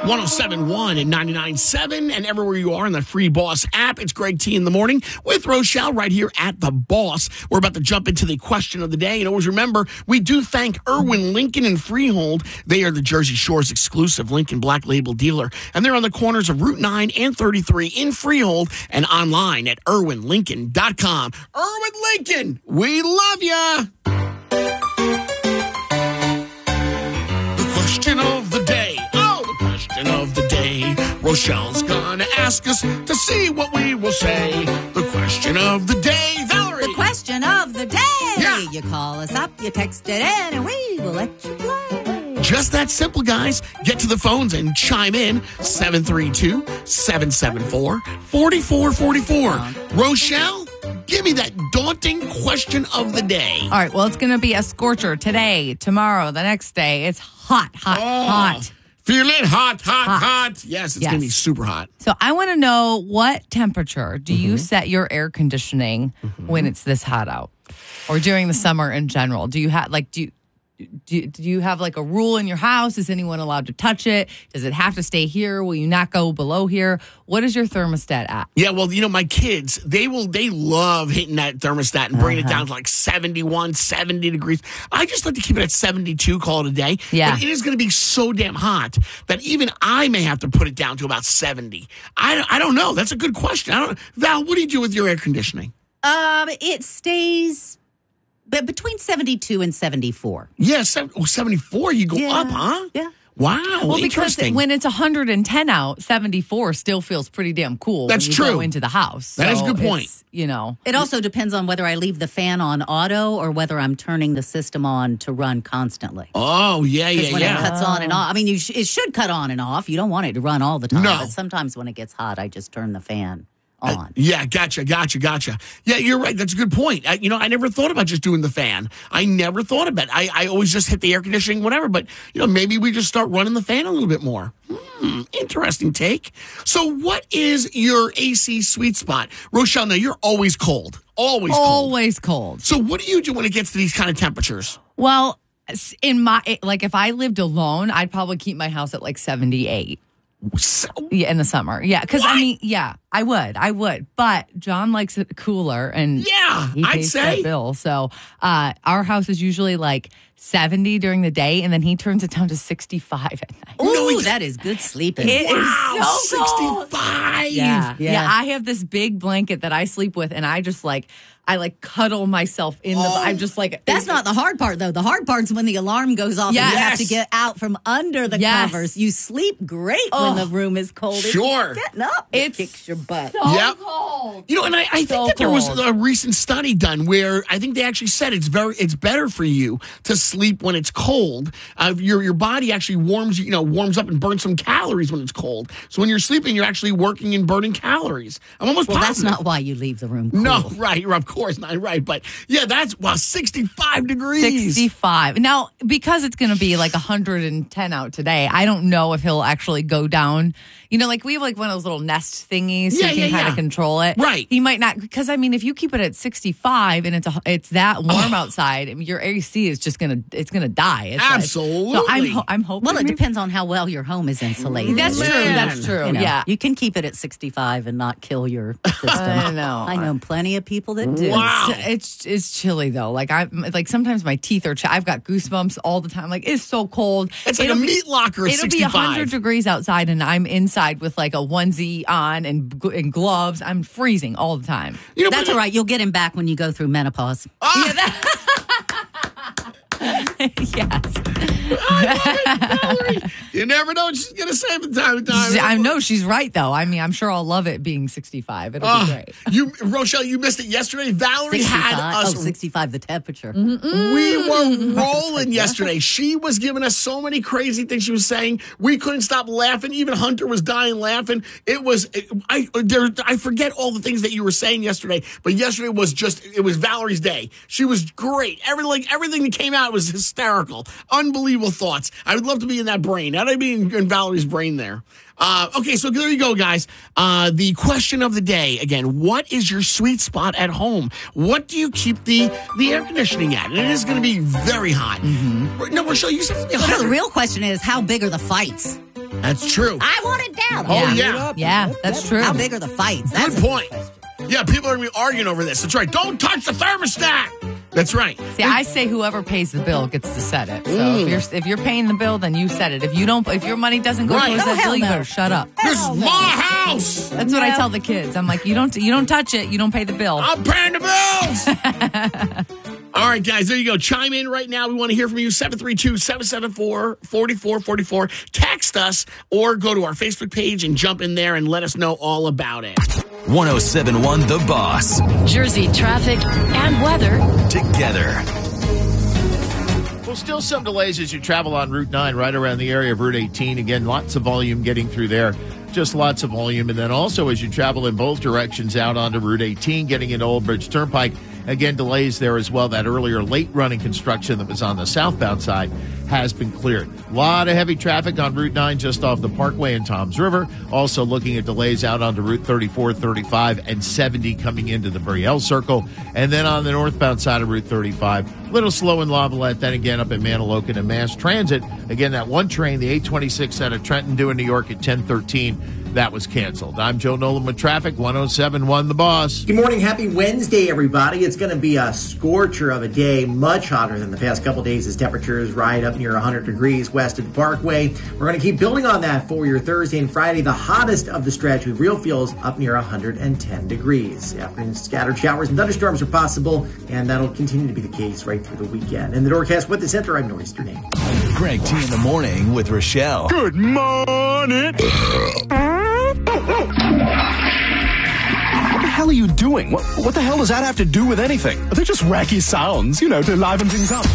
107.1 and 99.7 and everywhere you are in the Free Boss app. It's Greg T in the morning with Rochelle right here at The Boss. We're about to jump into the question of the day. And always remember, we do thank Irwin Lincoln and Freehold. They are the Jersey Shore's exclusive Lincoln Black Label dealer. And they're on the corners of Route 9 and 33 in Freehold and online at irwinlincoln.com. Irwin Lincoln, we love ya! The question of the day. Of the day, Rochelle's gonna ask us to see what we will say. The question of the day, Valerie. The question of the day. Yeah. You call us up, you text it in, and we will let you play. Just that simple, guys. Get to the phones and chime in. 732-774-4444. Rochelle, give me that daunting question of the day. All right, well, it's going to be a scorcher today, tomorrow, the next day. It's hot. Feel it hot. Yes, it's going to be super hot. So I want to know, what temperature do you set your air conditioning when it's this hot out, or during the summer in general? Do you have do you have like a rule in your house? Is anyone allowed to touch it? Does it have to stay here? Will you not go below here? What is your thermostat at? Yeah, well, my kids, they love hitting that thermostat and bringing it down to like 71, 70 degrees. I just like to keep it at 72, call it a day. Yeah. But it is going to be so damn hot that even I may have to put it down to about 70. I don't know. That's a good question. Val, what do you do with your air conditioning? It stays between 72 and 74. Yeah, 74, you go up, huh? Yeah. Wow, well, interesting. Because when it's 110 out, 74 still feels pretty damn cool. That's when you true. Go into the house. That is a good point. It also depends on whether I leave the fan on auto or whether I'm turning the system on to run constantly. Oh, yeah. Because when it cuts on and off, I mean, it should cut on and off. You don't want it to run all the time. No. But sometimes when it gets hot, I just turn the fan on. Yeah, gotcha. Yeah, you're right. That's a good point. I never thought about just doing the fan. I never thought about it. I always just hit the air conditioning, whatever. But, maybe we just start running the fan a little bit more. Interesting take. So what is your AC sweet spot? Rochelle, now you're always cold. Always cold. So what do you do when it gets to these kind of temperatures? Well, if I lived alone, I'd probably keep my house at like 78. Yeah, in the summer. Yeah, because I would. But John likes it cooler, and he pays that bill. So our house is usually like 70 during the day, and then he turns it down to 65 at night. Ooh, that is good sleeping. It is so 65. Yeah. I have this big blanket that I sleep with, and I just I cuddle myself in the. I'm just like. That's not the hard part, though. The hard part's when the alarm goes off and you have to get out from under the covers. You sleep great when the room is cold. Sure. It's getting up. It kicks your butt. So cold. And I think that there was a recent study done where I think they actually said it's better for you to sleep when it's cold. Your body actually warms up and burns some calories when it's cold. So when you're sleeping, you're actually working and burning calories. I'm almost positive. That's not why you leave the room cool. No, right, of course not, right. But that's 65 degrees. 65. Now, because it's going to be like 110 out today, I don't know if he'll actually go down. We have one of those little nest thingies so you can kind of control it. Right. He might not, because if you keep it at 65 and it's that warm outside, your AC is just going to die. Absolutely. So I'm hoping. Well, it depends on how well your home is insulated. That's true. Yeah. You can keep it at 65 and not kill your system. I know. I know plenty of people that do. Wow. It's chilly though. Sometimes my teeth are. I've got goosebumps all the time. It's so cold. It's like a meat locker at 65. It'll be 100 degrees outside, and I'm inside with a onesie on and gloves. I'm freezing all the time. That's all right. You'll get him back when you go through menopause. Yes. I love it, Valerie. You never know what she's going to say from time to time. I know she's right, though. I'm sure I'll love it being 65. It'll be great. Rochelle, you missed it yesterday. Valerie 65. had us. 65, the temperature. We were rolling yesterday. She was giving us so many crazy things she was saying. We couldn't stop laughing. Even Hunter was dying laughing. I forget all the things that you were saying yesterday, but yesterday was it was Valerie's day. She was great. Everything that came out was hysterical. Unbelievable thoughts. I would love to be in that brain. I'd be in Valerie's brain there. Okay, so there you go, guys. The question of the day, again, what is your sweet spot at home? What do you keep the air conditioning at? And it is going to be very hot. Mm-hmm. No, Rochelle, you said it's going to be hot. The real question is, how big are the fights? That's true. I want it down. Oh, yeah. Yeah, that's true. How big are the fights? Good point. Yeah, people are going to be arguing over this. That's right. Don't touch the thermostat. That's right. See, I say whoever pays the bill gets to set it. So if you're paying the bill, then you set it. If your money doesn't go towards that bill, you better shut up. This is my house. That's what I tell the kids. I'm like, you don't touch it. You don't pay the bill. I'm paying the bills. All right, guys, there you go. Chime in right now. We want to hear from you. 732-774-4444. Text us or go to our Facebook page and jump in there and let us know all about it. 107.1 The Boss. Jersey traffic and weather together. Well, still some delays as you travel on Route 9 right around the area of Route 18. Again, lots of volume getting through there. Just lots of volume. And then also as you travel in both directions out onto Route 18, getting into Old Bridge Turnpike, again, delays there as well. That earlier late running construction that was on the southbound side has been cleared. A lot of heavy traffic on Route 9 just off the Parkway and Toms River. Also looking at delays out onto Route 34, 35, and 70 coming into the Brielle Circle. And then on the northbound side of Route 35, a little slow in Lavallette. Then again up in Manahawkin and Mass Transit. Again, that one train, the 826 out of Trenton due in New York at 10:13. That was canceled. I'm Joe Nolan with traffic, 107.1 The Boss. Good morning. Happy Wednesday, everybody. It's going to be a scorcher of a day, much hotter than the past couple days as temperatures ride up near 100 degrees west of the Parkway. We're going to keep building on that for your Thursday and Friday, the hottest of the stretch with real feels up near 110 degrees. Afternoon scattered showers and thunderstorms are possible, and that'll continue to be the case right through the weekend. In the Doorcast with the Center, I'm Norris Durnay. Greg T in the morning with Rochelle. Good morning. What the hell are you doing? What the hell does that have to do with anything? They're just wacky sounds, to liven things up.